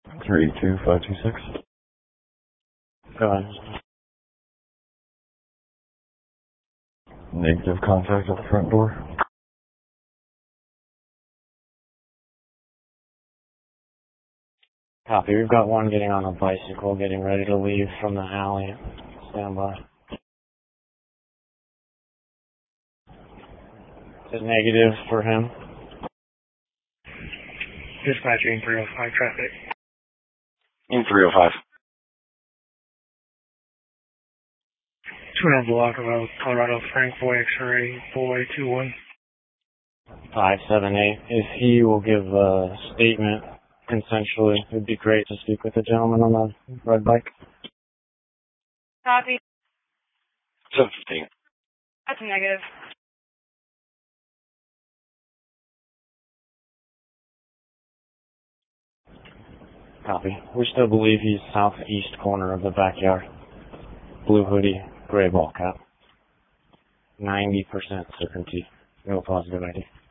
32526. Go ahead. Negative contact at the front door. Copy. We've got one getting on a bicycle, getting ready to leave from the alley. Stand by. It's a negative for him. Dispatching 305 traffic. In 305. 2 block of Colorado Frank Boy X-ray 4821. 578. If he will give a statement consensually, it would be great to speak with the gentleman on the red bike. Copy. 715. That's a negative. Copy. We still believe he's southeast corner of the backyard. Blue hoodie, gray ball cap. 90% certainty. No positive ID.